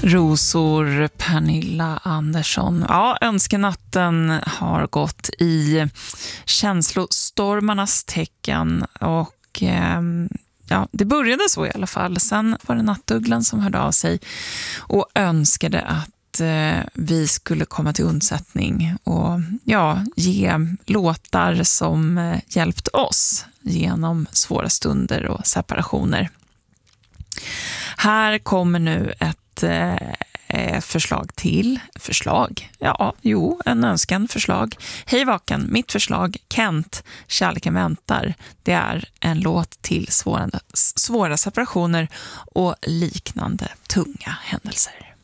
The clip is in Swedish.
Rosor, Pernilla Andersson. Ja, önskenatten har gått i känslostormarnas tecken och ja, det började så i alla fall. Sen var det Nattugglan som hörde av sig och önskade att vi skulle komma till undsättning och ge låtar som hjälpt oss genom svåra stunder och separationer. Här kommer nu ett en önskan förslag. Hej Vaken, mitt förslag Kent, Kärleken väntar. Det är en låt till svåra separationer och liknande tunga händelser.